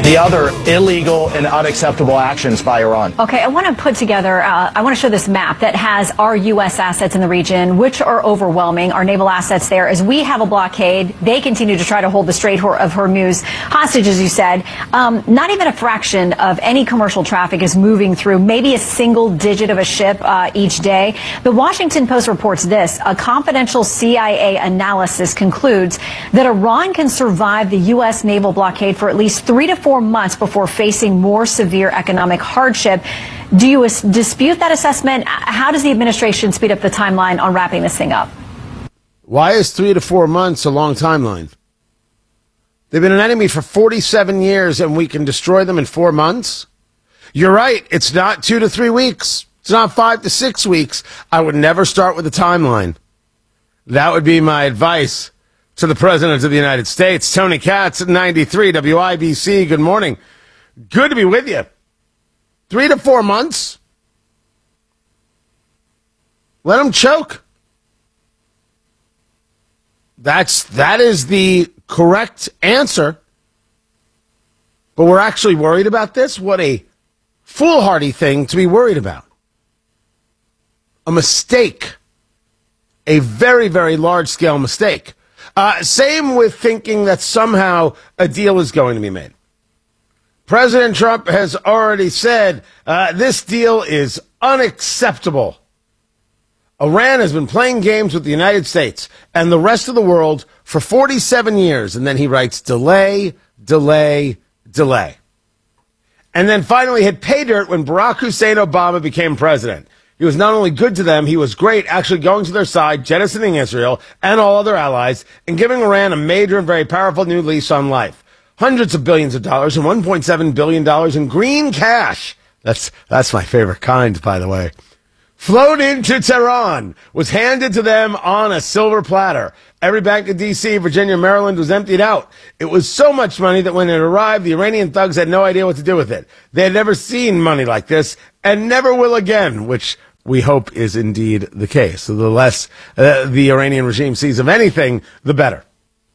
the other illegal and unacceptable actions by Iran. Okay, I want to put together, I want to show this map that has our U.S. assets in the region, which are overwhelming, our naval assets there. As we have a blockade, they continue to try to hold the Strait of Hormuz hostage, as you said. Not even a fraction of any commercial traffic is moving through, maybe a single digit of a ship each day. The Washington Post reports this. A confidential CIA analysis concludes that Iran can survive the U.S. naval blockade for at least 3 to 4 months before facing more severe economic hardship. Do you dispute that assessment? How does the administration speed up the timeline on wrapping this thing up? Why is 3 to 4 months a long timeline? They've been an enemy for 47 years and we can destroy them in 4 months? You're right. It's not 2 to 3 weeks. It's not 5 to 6 weeks. I would never start with a timeline. That would be my advice to the President of the United States. Tony Katz at 93 WIBC. Good morning. Good to be with you. 3 to 4 months. Let them choke. That is the correct answer. But we're actually worried about this? What a foolhardy thing to be worried about. A mistake. A very, very large-scale mistake. Same with thinking that somehow a deal is going to be made. President Trump has already said this deal is unacceptable. Iran has been playing games with the United States and the rest of the world for 47 years. And then he writes, delay, delay, delay. And then finally hit pay dirt when Barack Hussein Obama became president. He was not only good to them, he was great actually going to their side, jettisoning Israel and all other allies, and giving Iran a major and very powerful new lease on life. Hundreds of billions of dollars and $1.7 billion in green cash. That's my favorite kind, by the way. Flowed into Tehran, was handed to them on a silver platter. Every bank in D.C., Virginia, Maryland was emptied out. It was so much money that when it arrived, the Iranian thugs had no idea what to do with it. They had never seen money like this and never will again, which we hope is indeed the case. So the less the Iranian regime sees of anything, the better.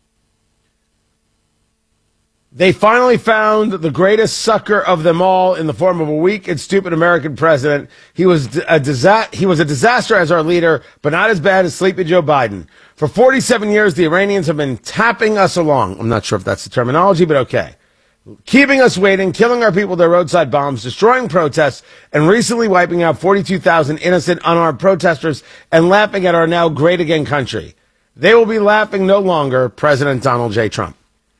They finally found the greatest sucker of them all in the form of a weak and stupid American president. He was a disaster as our leader, but not as bad as Sleepy Joe Biden. For 47 years, the Iranians have been tapping us along. I'm not sure if that's the terminology, but okay. Keeping us waiting, killing our people with their roadside bombs, destroying protests, and recently wiping out 42,000 innocent, unarmed protesters and laughing at our now great again country. They will be laughing no longer, President Donald J. Trump.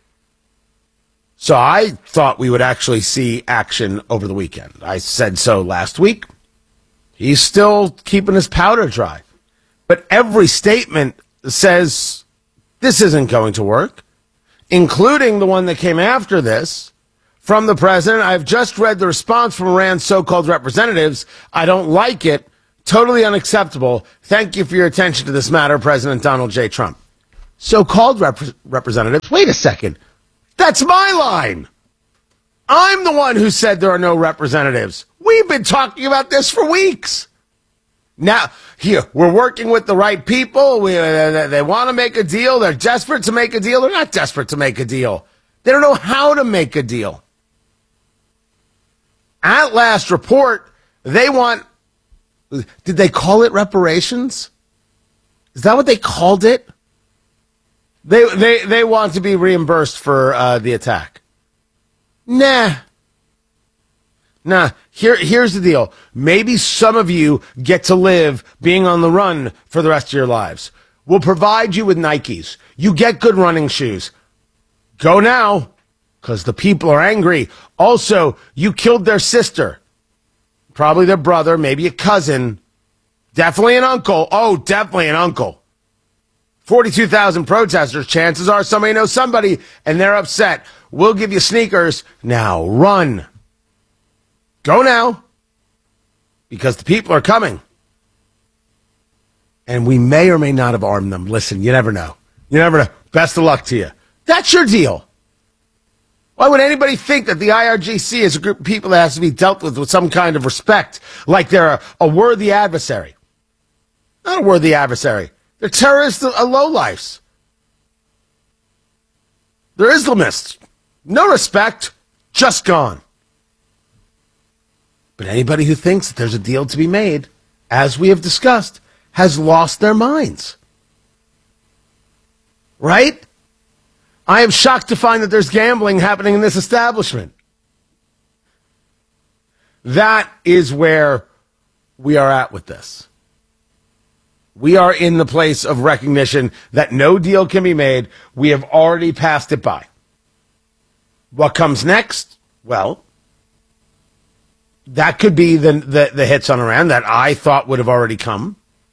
So I thought we would actually see action over the weekend. I said so last week. He's still keeping his powder dry. But every statement says this isn't going to work, including the one that came after this from the president. I've just read the response from Iran's so-called representatives. I don't like it. Totally unacceptable. Thank you for your attention to this matter, President Donald J. Trump. So-called representatives. Wait a second. That's my line. I'm the one who said there are no representatives. We've been talking about this for weeks. Now, here, we're working with the right people. They want to make a deal. They're desperate to make a deal. They're not desperate to make a deal. They don't know how to make a deal. At last report, they want, did they call it reparations? Is that what they called it? They want to be reimbursed for the attack. Nah. Here's the deal. Maybe some of you get to live being on the run for the rest of your lives. We'll provide you with Nikes. You get good running shoes. Go now, because the people are angry. Also, you killed their sister. Probably their brother, maybe a cousin. Definitely an uncle. Oh, definitely an uncle. 42,000 protesters, chances are somebody knows somebody, and they're upset. We'll give you sneakers. Now, run. Go now, because the people are coming. And we may or may not have armed them. Listen, you never know. You never know. Best of luck to you. That's your deal. Why would anybody think that the IRGC is a group of people that has to be dealt with some kind of respect, like they're a worthy adversary? Not a worthy adversary. They're terrorists, lowlifes. They're Islamists. No respect. just gone. But anybody who thinks that there's a deal to be made, as we have discussed, has lost their minds. Right? I am shocked to find that there's gambling happening in this establishment. That is where we are at with this. We are in the place of recognition that no deal can be made. We have already passed it by. What comes next? Well, that could be the hits on Iran that I thought would have already come.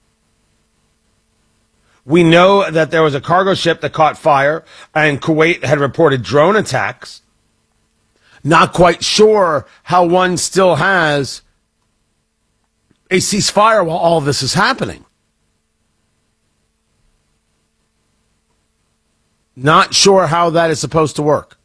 We know that there was a cargo ship that caught fire, and Kuwait had reported drone attacks. Not quite sure how one still has a ceasefire while all this is happening. Not sure how that is supposed to work.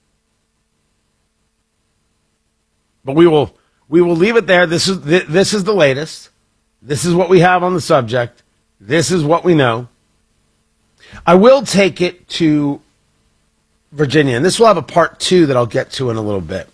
But we will leave it there. This is the latest. This is what we have on the subject. This is what we know. I will take it to Virginia, and this will have a part 2 that I'll get to in a little bit.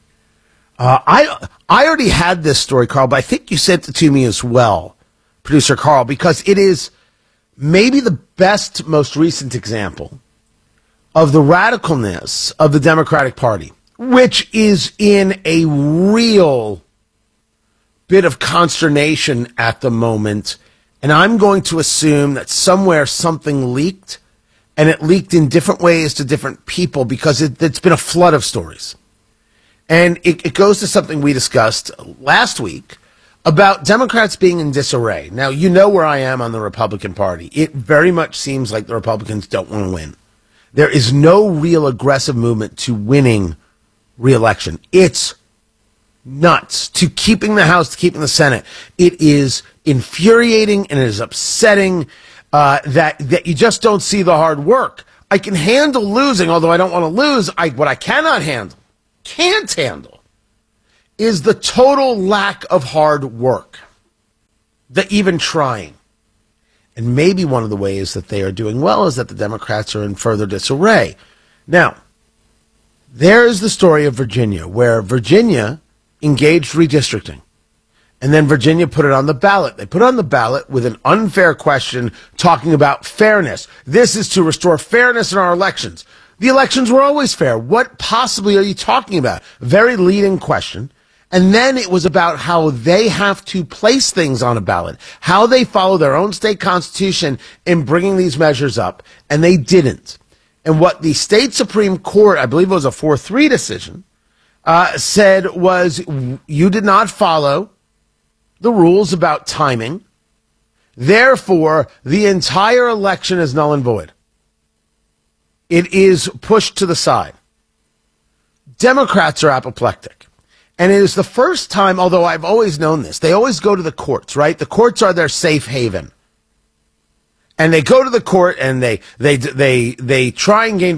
I already had this story, Carl, but I think you sent it to me as well, producer Carl, because it is maybe the best, most recent example of the radicalness of the Democratic Party, which is in a real bit of consternation at the moment. And I'm going to assume that somewhere something leaked, and it leaked in different ways to different people because it's been a flood of stories. And it goes to something we discussed last week about Democrats being in disarray. Now, you know where I am on the Republican Party. It very much seems like the Republicans don't want to win. There is no real aggressive movement to winning re-election. It's nuts. To keeping the House, to keeping the Senate. It is infuriating and it is upsetting that you just don't see the hard work. I can handle losing, although I don't want to lose. What I can't handle, is the total lack of hard work, the even trying. And maybe one of the ways that they are doing well is that the Democrats are in further disarray. Now, there is the story of Virginia, where Virginia engaged redistricting. And then Virginia put it on the ballot. They put it on the ballot with an unfair question talking about fairness. This is to restore fairness in our elections. The elections were always fair. What possibly are you talking about? Very leading question. And then it was about how they have to place things on a ballot, how they follow their own state constitution in bringing these measures up. And they didn't. And what the state Supreme Court, I believe it was a 4-3 decision, said was you did not follow the rules about timing. Therefore, the entire election is null and void. It is pushed to the side. Democrats are apoplectic. And it is the first time, although I've always known this, they always go to the courts, right? The courts are their safe haven. And they go to the court and they try and gain